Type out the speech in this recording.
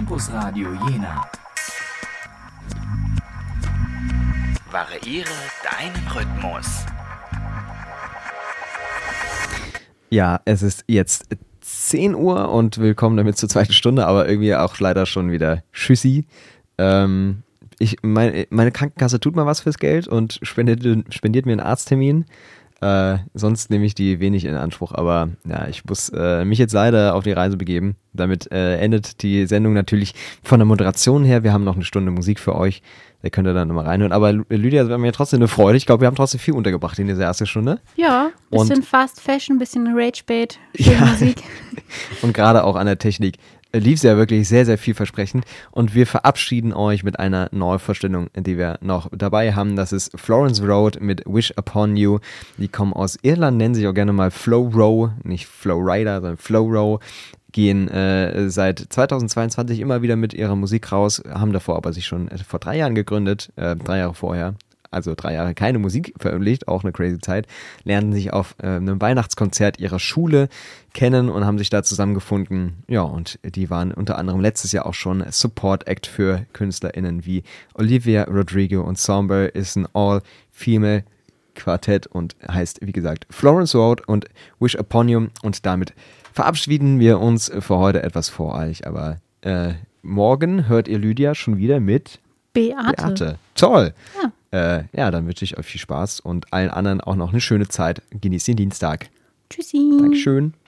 Campus Radio Jena. Variiere deinen Rhythmus. Ja, es ist jetzt 10 Uhr und willkommen damit zur zweiten Stunde, aber irgendwie auch leider schon wieder Tschüssi. Meine Krankenkasse tut mal was fürs Geld und spendiert mir einen Arzttermin. Sonst nehme ich die wenig in Anspruch, aber ja, ich muss mich jetzt leider auf die Reise begeben. Damit endet die Sendung natürlich von der Moderation her. Wir haben noch eine Stunde Musik für euch, da könnt ihr dann nochmal reinhören. Aber Lydia, es war mir trotzdem eine Freude. Ich glaube, wir haben trotzdem viel untergebracht in dieser ersten Stunde. Ja, bisschen Fast Fashion, bisschen Rage-Bait, schöne Musik. Und gerade auch an der Technik lief es ja wirklich sehr, sehr vielversprechend. Und wir verabschieden euch mit einer Neuvorstellung, die wir noch dabei haben. Das ist Florence Road mit Wish Upon You. Die kommen aus Irland, nennen sich auch gerne mal Flow Row, nicht Flow Rider, sondern Flow Row. Gehen seit 2022 immer wieder mit ihrer Musik raus, haben davor aber sich schon vor 3 Jahren gegründet, 3 Jahre vorher. Also 3 Jahre keine Musik veröffentlicht, auch eine crazy Zeit, lernten sich auf einem Weihnachtskonzert ihrer Schule kennen und haben sich da zusammengefunden. Ja, und die waren unter anderem letztes Jahr auch schon Support Act für KünstlerInnen wie Olivia Rodrigo und Somber, ist ein All-Female Quartett und heißt, wie gesagt, Florence Road und Wish Upon You. Und damit verabschieden wir uns für heute etwas voreilig, aber morgen hört ihr Lydia schon wieder mit Beate. Toll! Ja, dann wünsche ich euch viel Spaß und allen anderen auch noch eine schöne Zeit. Genießt den Dienstag. Tschüssi. Dankeschön.